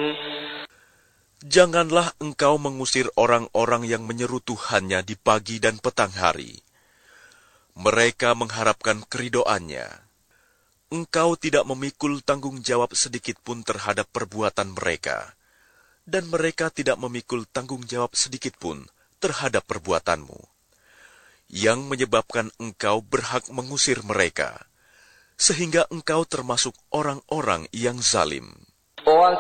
Janganlah engkau mengusir orang-orang yang menyeru Tuhannya di pagi dan petang hari. Mereka mengharapkan keridoannya. Engkau tidak memikul tanggung jawab sedikit pun terhadap perbuatan mereka, dan mereka tidak memikul tanggung jawab sedikit pun terhadap perbuatanmu, yang menyebabkan engkau berhak mengusir mereka, sehingga engkau termasuk orang-orang yang zalim.